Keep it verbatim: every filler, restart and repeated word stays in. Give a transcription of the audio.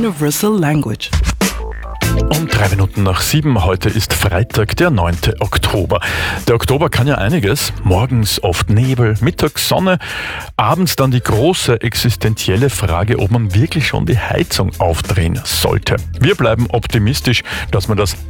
Universal Language. Um drei Minuten nach sieben, heute ist Freitag, der neunte Oktober. Der Oktober kann ja einiges. Morgens oft Nebel, mittags Sonne, abends dann die große existenzielle Frage, ob man wirklich schon die Heizung aufdrehen sollte. Wir bleiben optimistisch, dass man das